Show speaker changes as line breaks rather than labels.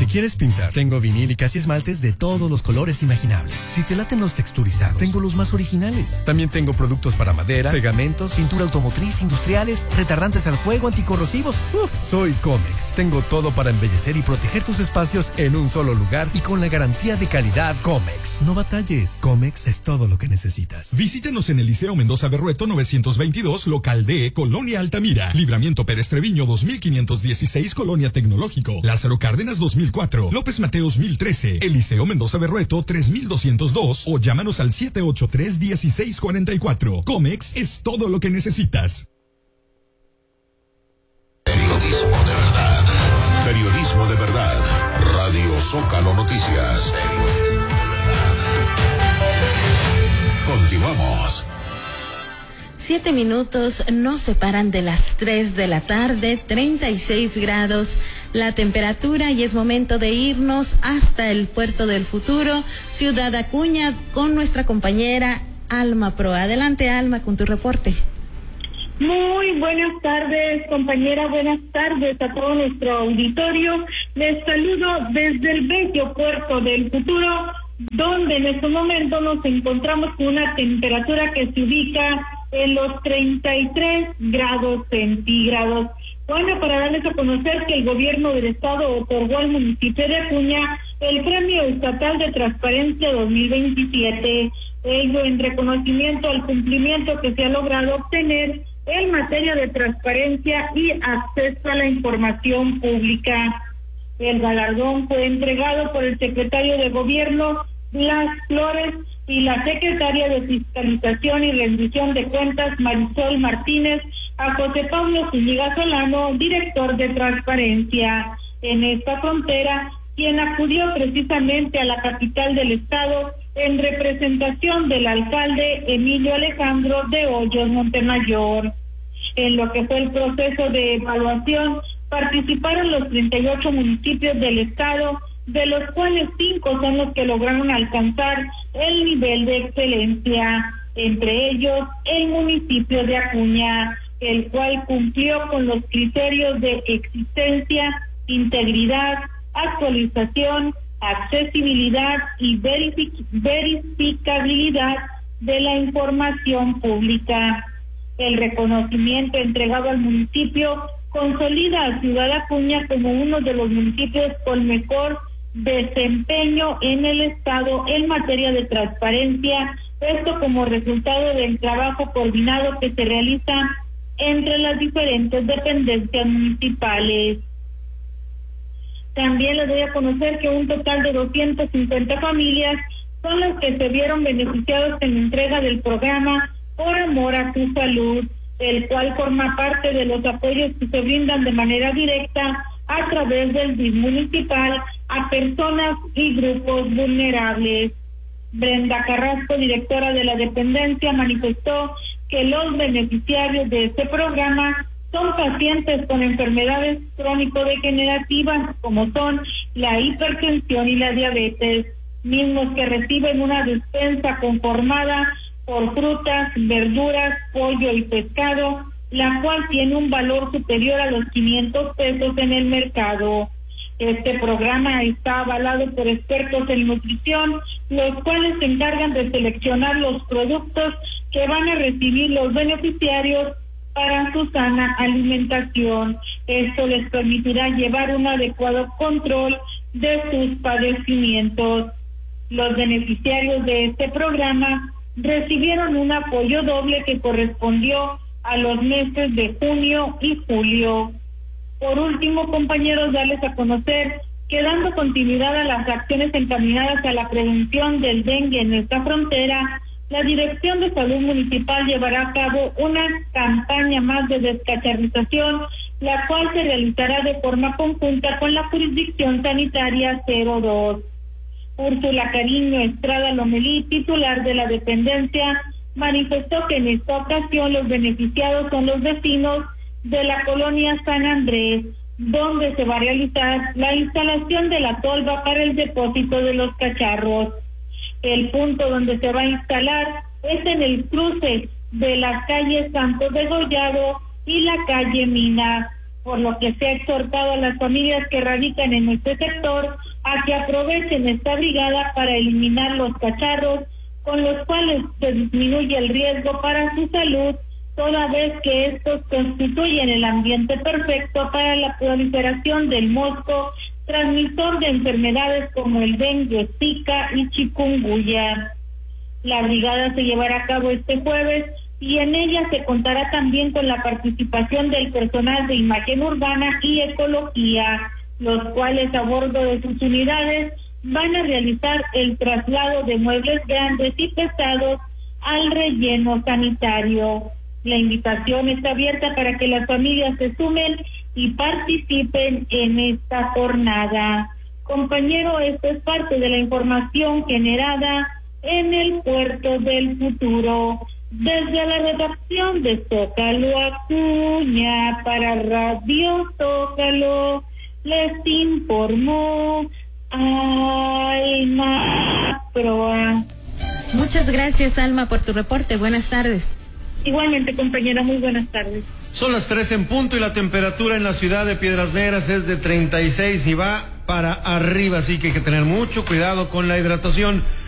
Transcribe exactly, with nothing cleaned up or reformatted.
quieres pintar, tengo vinílicas y esmaltes de todos los colores imaginables. Si te laten los texturizados, tengo los más originales. También tengo productos para madera, pegamentos, pintura automotriz, industriales, retardantes al fuego, anticorrosivos. Uf, soy Comex. Tengo todo para embellecer y proteger tus espacios en un solo lugar y con la garantía de calidad Comex. No batalles. Comex es todo lo que necesitas.
Visítenos en el Liceo Mendoza Berrueto novecientos veintidós, local D, Colonia Altamira. Libramiento Pérez Treviño dos mil quinientos dieciséis, Colonia Tecnológico. Lázaro Cárdenas dos mil cuatro. López Mateos mil trece. El Liceo Mendoza Berrueto tres mil doscientos dos o llámanos al siete ocho tres, dieciséis cuarenta y cuatro. Comex es todo lo que necesitas.
Periodismo de verdad. Periodismo de verdad. Radio Zócalo Noticias. Continuamos.
Siete minutos nos separan de las tres de la tarde, treinta y seis grados la temperatura, y es momento de irnos hasta el Puerto del Futuro, Ciudad Acuña, con nuestra compañera Alma Pro. Adelante, Alma, con tu reporte.
Muy buenas tardes, compañera, buenas tardes a todo nuestro auditorio. Les saludo desde el bello Puerto del Futuro, donde en este momento nos encontramos con una temperatura que se ubica en los treinta y tres grados centígrados. Bueno, para darles a conocer que el gobierno del estado otorgó al municipio de Acuña el Premio Estatal de Transparencia dos mil veintisiete, ello en reconocimiento al cumplimiento que se ha logrado obtener en materia de transparencia y acceso a la información pública. El galardón fue entregado por el secretario de Gobierno, Blas Flores, y la secretaria de Fiscalización y Rendición de Cuentas, Marisol Martínez, a José Pablo Zúñiga Solano, director de Transparencia en esta frontera, quien acudió precisamente a la capital del estado en representación del alcalde Emilio Alejandro de Hoyos Montemayor. En lo que fue el proceso de evaluación, participaron los treinta y ocho municipios del estado, de los cuales cinco son los que lograron alcanzar el nivel de excelencia, entre ellos el municipio de Acuña, el cual cumplió con los criterios de existencia, integridad, actualización, accesibilidad y verific- verificabilidad de la información pública. El reconocimiento entregado al municipio consolida a Ciudad Acuña como uno de los municipios con mejor desempeño en el estado en materia de transparencia, esto como resultado del trabajo coordinado que se realiza entre las diferentes dependencias municipales. También les doy a conocer que un total de doscientas cincuenta familias son las que se vieron beneficiados en la entrega del programa Por Amor a tu Salud, el cual forma parte de los apoyos que se brindan de manera directa a través del D I F municipal a personas y grupos vulnerables. Brenda Carrasco, directora de la dependencia, manifestó que los beneficiarios de este programa son pacientes con enfermedades crónico-degenerativas como son la hipertensión y la diabetes, mismos que reciben una despensa conformada por frutas, verduras, pollo y pescado, la cual tiene un valor superior a los quinientos pesos en el mercado. Este programa está avalado por expertos en nutrición, los cuales se encargan de seleccionar los productos que van a recibir los beneficiarios para su sana alimentación. Esto les permitirá llevar un adecuado control de sus padecimientos. Los beneficiarios de este programa recibieron un apoyo doble que correspondió a los meses de junio y julio. Por último, compañeros, darles a conocer que dando continuidad a las acciones encaminadas a la prevención del dengue en esta frontera, la Dirección de Salud Municipal llevará a cabo una campaña más de descacharrización, la cual se realizará de forma conjunta con la Jurisdicción Sanitaria cero dos. Úrsula Cariño Estrada Lomelí, titular de la dependencia, manifestó que en esta ocasión los beneficiados son los vecinos de la colonia San Andrés, donde se va a realizar la instalación de la tolva para el depósito de los cacharros. El punto donde se va a instalar es en el cruce de las calles Santos de Gollado y la calle Mina, por lo que se ha exhortado a las familias que radican en este sector a que aprovechen esta brigada para eliminar los cacharros con los cuales se disminuye el riesgo para su salud, toda vez que estos constituyen el ambiente perfecto para la proliferación del mosco, transmisor de enfermedades como el dengue, zika y chikungunya. La brigada se llevará a cabo este jueves y en ella se contará también con la participación del personal de imagen urbana y ecología, los cuales a bordo de sus unidades van a realizar el traslado de muebles grandes y pesados al relleno sanitario. La invitación está abierta para que las familias se sumen y participen en esta jornada. Compañero, esto es parte de la información generada en el Puerto del Futuro. Desde la redacción de Zócalo Acuña para Radio Zócalo, les informó Alma Proa.
Muchas gracias, Alma, por tu reporte. Buenas tardes.
Igualmente, compañera, muy buenas tardes.
Son las tres en punto y la temperatura en la ciudad de Piedras Negras es de treinta y seis y va para arriba, así que hay que tener mucho cuidado con la hidratación.